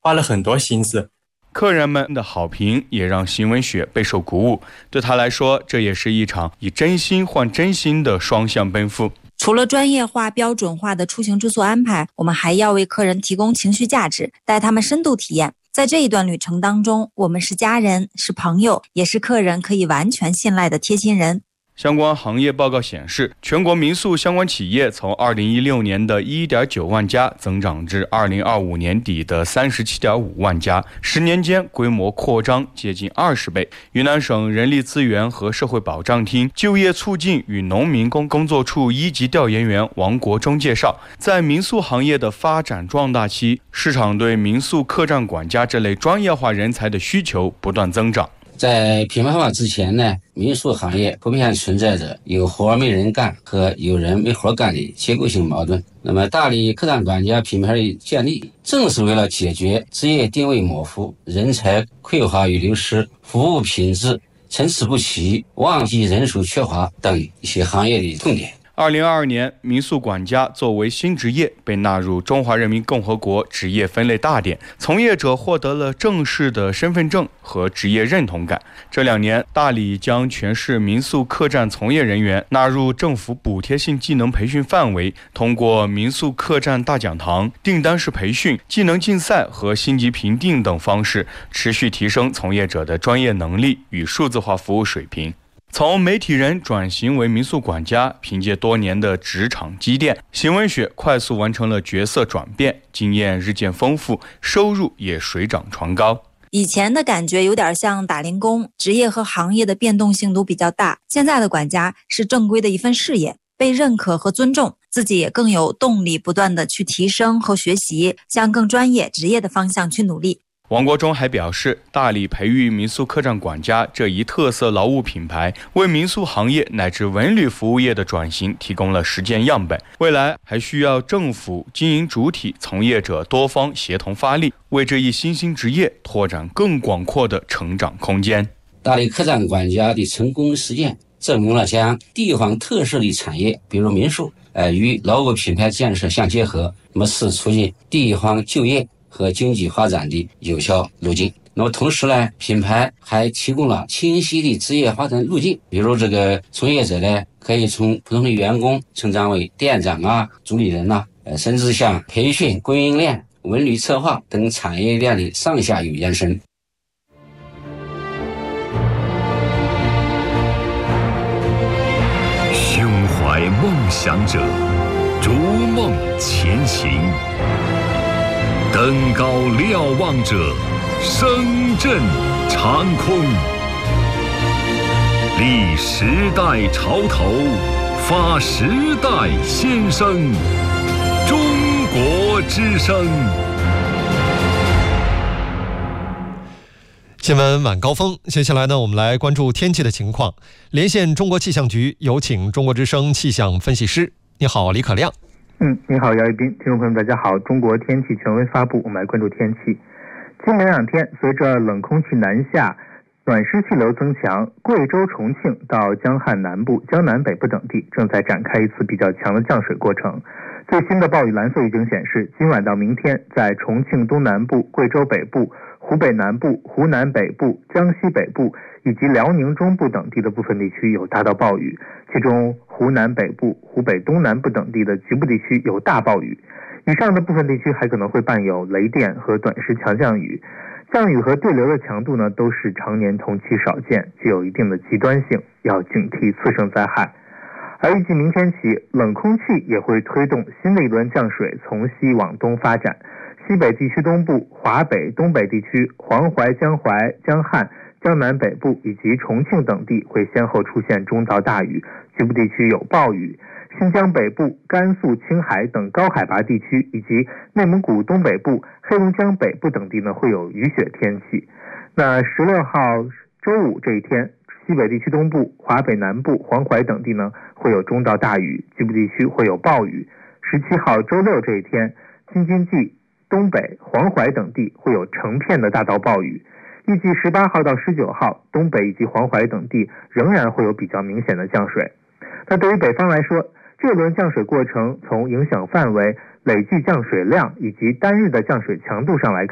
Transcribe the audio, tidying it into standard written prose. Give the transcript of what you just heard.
花了很多心思。 客人们的好评也让邢文雪备受鼓舞，对她来说，这也是一场以真心换真心的双向奔赴。 除了专业化、标准化的出行住宿安排，我们还要为客人提供情绪价值，带他们深度体验。在这一段旅程当中，我们是家人，是朋友，也是客人可以完全信赖的贴心人。 相关行业报告显示，全国民宿相关企业从2016年的 1.9 万家增长至2025年底的 37.5 万家，10年间规模扩张接近20倍。云南省人力资源和社会保障厅就业促进与农民工作处1级调研员王国忠介绍，在民宿行业的发展壮大期，市场对民宿客栈管家这类专业化人才的需求不断增长。 在品牌化之前呢，民宿行业普遍存在着有活没人干和有人没活干的结构性矛盾。那么大理客栈管家品牌的建立，正是为了解决职业定位模糊、人才匮乏与流失、服务品质参差不齐、旺季人手缺乏等一些行业的痛点。 2022年，民宿管家作为新职业被纳入中华人民共和国职业分类大典，从业者获得了正式的身份证和职业认同感。这2年，大理将全市民宿客栈从业人员纳入政府补贴性技能培训范围，通过民宿客栈大讲堂、订单式培训、技能竞赛和星级评定等方式，持续提升从业者的专业能力与数字化服务水平。从媒体人转型为民宿管家，凭借多年的职场积淀，邢文雪快速完成了角色转变，经验日渐丰富，收入也水涨船高。 以前的感觉有点像打零工，职业和行业的变动性都比较大。现在的管家是正规的一份事业，被认可和尊重，自己也更有动力不断的去提升和学习，向更专业职业的方向去努力。 王国忠还表示，大理培育民宿客栈管家这一特色劳务品牌，为民宿行业乃至文旅服务业的转型提供了实践样本。未来还需要政府、经营主体、从业者多方协同发力，为这一新兴职业拓展更广阔的成长空间。 大理客栈管家的成功实践，证明了将地方特色的产业，比如民宿，与劳务品牌建设相结合，那么是促进地方就业和经济发展的有效路径。那么同时呢，品牌还提供了清晰的职业发展路径，比如这个从业者呢，可以从普通的员工成长为店长啊、主理人啊，甚至向培训、供应链、文旅策划等产业链的上下游延伸。 胸怀梦想者，逐梦前行。登高瞭望者，声震长空。立时代潮头，发时代先声。中国之声。 新闻晚高峰，接下来呢，我们来关注天气的情况。连线中国气象局，有请中国之声气象分析师。你好，李可亮。 你好，姚一斌，听众朋友们，大家好。中国天气权威发布，我们来关注天气。今明2天，随着冷空气南下，暖湿气流增强，贵州、重庆到江汉南部、江南北部等地正在展开一次比较强的降水过程。最新的暴雨蓝色预警显示，今晚到明天，在重庆东南部、贵州北部、湖北南部、湖南北部、江西北部以及辽宁中部等地的部分地区有大到暴雨，其中湖南北部、湖北东南部等地的局部地区有大暴雨，以上的部分地区还可能会伴有雷电和短时强降雨。降雨和对流的强度呢，都是常年同期少见，具有一定的极端性，要警惕次生灾害。而预计明天起，冷空气也会推动新的一轮降水从西往东发展，西北地区东部、华北、东北地区、黄淮、江淮、江汉、江南北部以及重庆等地会先后出现中到大雨，局部地区有暴雨。新疆北部、甘肃、青海等高海拔地区以及内蒙古东北部、黑龙江北部等地呢会有雨雪天气。那16号周五这一天，西北地区东部、华北南部、黄淮等地呢会有中到大雨，局部地区会有暴雨。17号周六这一天，京津冀、东北、黄淮等地会有成片的大到暴雨。预计18号到19号，东北以及黄淮等地仍然会有比较明显的降水。那对于北方来说，这轮降水过程从影响范围、累计降水量以及单日的降水强度上来看，